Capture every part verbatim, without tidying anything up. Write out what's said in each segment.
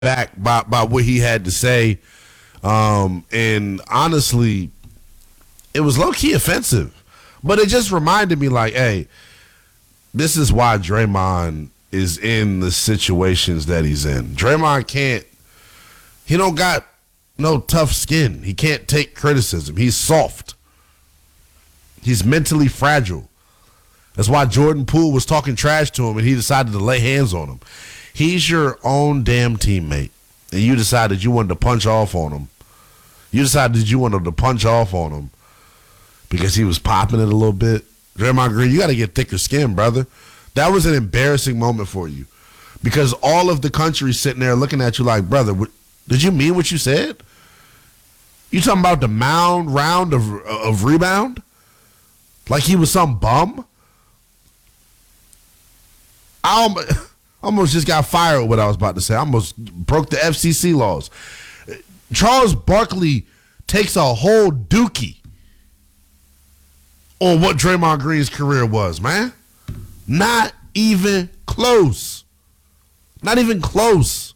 back by, by what he had to say. Um, and honestly, it was low-key offensive. But it just reminded me like, hey, this is why Draymond is in the situations that he's in. Draymond can't, he don't got no tough skin. He can't take criticism. He's soft. He's mentally fragile. That's why Jordan Poole was talking trash to him and he decided to lay hands on him. He's your own damn teammate, and you decided you wanted to punch off on him. You decided you wanted to punch off on him because he was popping it a little bit. Draymond Green, you got to get thicker skin, brother. That was an embarrassing moment for you because all of the country sitting there looking at you like, brother, what, did you mean what you said? You talking about the mound round of of rebound? Like he was some bum? I almost, almost just got fired with what I was about to say. I almost broke the F C C laws. Charles Barkley takes a whole dookie on what Draymond Green's career was, man. Not even close. Not even close.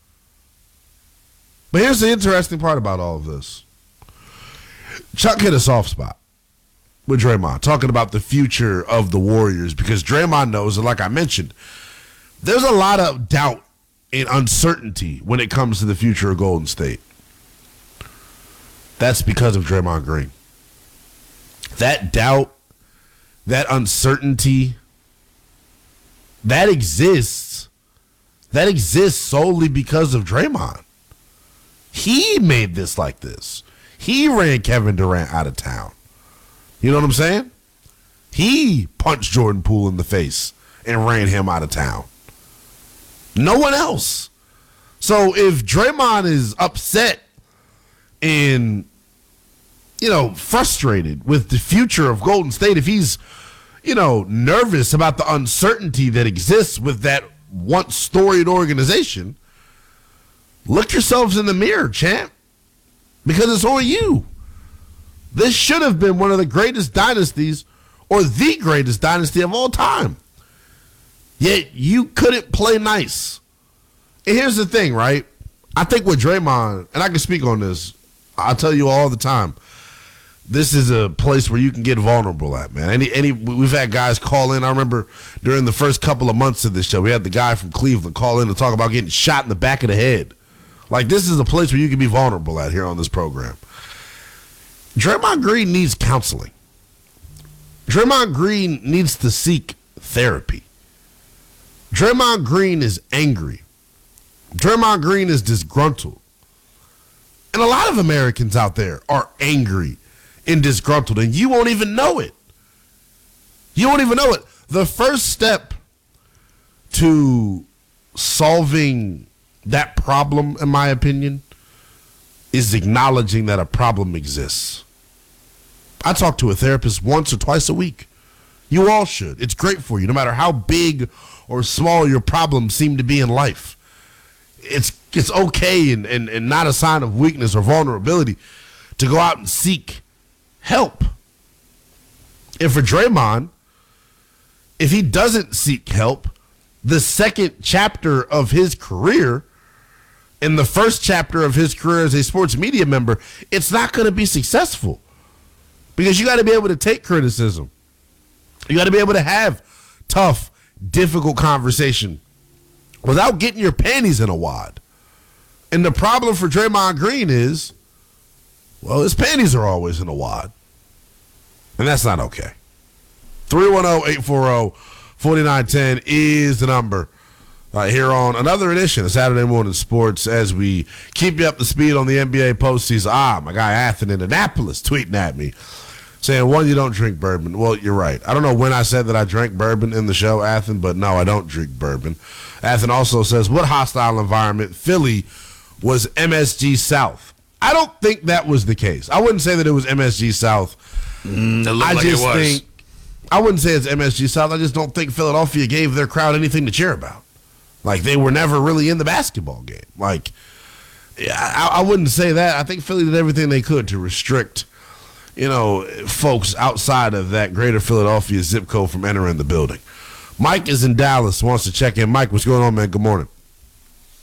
But here's the interesting part about all of this. Chuck hit a soft spot with Draymond, talking about the future of the Warriors, because Draymond knows, and like I mentioned, there's a lot of doubt and uncertainty when it comes to the future of Golden State. That's because of Draymond Green. That doubt, that uncertainty, that exists. That exists solely because of Draymond. He made this like this. He ran Kevin Durant out of town. You know what I'm saying? He punched Jordan Poole in the face and ran him out of town. No one else. So if Draymond is upset and, you know, frustrated with the future of Golden State, if he's, you know, nervous about the uncertainty that exists with that once storied organization, look yourselves in the mirror, champ, because it's on you. This should have been one of the greatest dynasties or the greatest dynasty of all time. Yet you couldn't play nice. And here's the thing, right? I think with Draymond, and I can speak on this, I'll tell you all the time, this is a place where you can get vulnerable at, man. Any, any, we've had guys call in. I remember during the first couple of months of this show, we had the guy from Cleveland call in to talk about getting shot in the back of the head. Like, this is a place where you can be vulnerable at here on this program. Draymond Green needs counseling. Draymond Green needs to seek therapy. Draymond Green is angry. Draymond Green is disgruntled. And a lot of Americans out there are angry and disgruntled, and you won't even know it. You won't even know it. The first step to solving that problem, in my opinion, is acknowledging that a problem exists. I talk to a therapist once or twice a week. You all should. It's great for you, no matter how big or small your problems seem to be in life. It's it's okay and, and, and not a sign of weakness or vulnerability to go out and seek help. And for Draymond, if he doesn't seek help, the second chapter of his career and the first chapter of his career as a sports media member, it's not going to be successful. Because you got to be able to take criticism. You got to be able to have tough, difficult conversation without getting your panties in a wad. And the problem for Draymond Green is, well, his panties are always in a wad. And that's not okay. three one zero, eight four zero, four nine one zero is the number. Uh, here on another edition of Saturday Morning Sports as we keep you up to speed on the N B A postseason. Ah, my guy Athen in Annapolis tweeting at me saying, one, you don't drink bourbon. Well, you're right. I don't know when I said that I drank bourbon in the show, Athen, but no, I don't drink bourbon. Athen also says, what hostile environment? Philly was M S G South. I don't think that was the case. I wouldn't say that it was M S G South. Mm, it looked I like just it was. think, I wouldn't say it's M S G South. I just don't think Philadelphia gave their crowd anything to cheer about. Like, they were never really in the basketball game. Like, yeah, I, I wouldn't say that. I think Philly did everything they could to restrict, you know, folks outside of that greater Philadelphia zip code from entering the building. Mike is in Dallas, wants to check in. Mike, what's going on, man? Good morning.